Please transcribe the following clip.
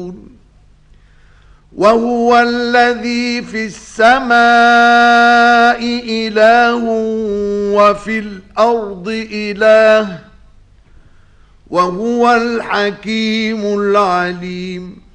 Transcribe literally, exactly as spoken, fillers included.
يعملون وهو الذي في السماء إله وفي الأرض إله وهو الحكيم العليم